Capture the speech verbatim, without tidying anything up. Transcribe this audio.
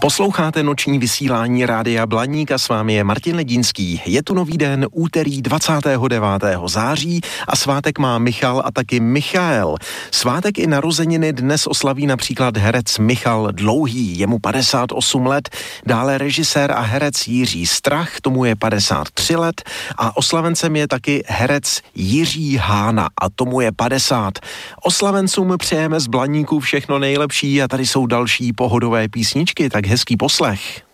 Posloucháte noční vysílání Rádia Blaník a s vámi je Martin Ledínský. Je tu nový den, úterý dvacátého devátého září a svátek má Michal a taky Michael. Svátek i narozeniny dnes oslaví například herec Michal Dlouhý, je mu padesát osm let, dále režisér a herec Jiří Strach, tomu je padesát tři let a oslavencem je taky herec Jiří Hána a tomu je padesát. Oslavencům přejeme z Blaníku všechno nejlepší a tady jsou další pohodové písničky, tak hezký poslech.